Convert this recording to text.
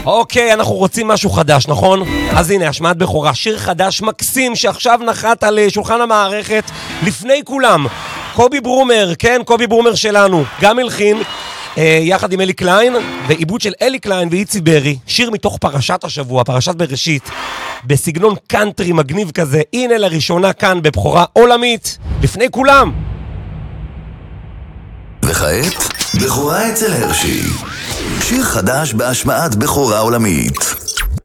אוקיי, אנחנו רוצים משהו חדש, נכון? אז הנה, השמעת בכורה, שיר חדש מקסים שעכשיו נחת על שולחן המערכת לפני כולם. קובי ברומר, כן, קובי ברומר שלנו, גם הלחין יחד עם אלי קליין, ועיבוד של אלי קליין ואיצי ברי, שיר מתוך פרשת השבוע, פרשת בראשית, בסגנון קאנטרי מגניב כזה. הנה לראשונה כאן בבכורה עולמית, לפני כולם. וכעת, בכורה אצל הרשי. שיר חדש בהשמעת בכורה עולמית.